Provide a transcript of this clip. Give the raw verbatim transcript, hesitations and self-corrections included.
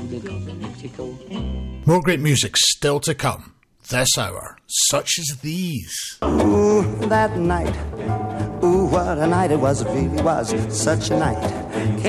More great music still to come this hour, such as these. Ooh, that night. Ooh, what a night it was. It really was such a night.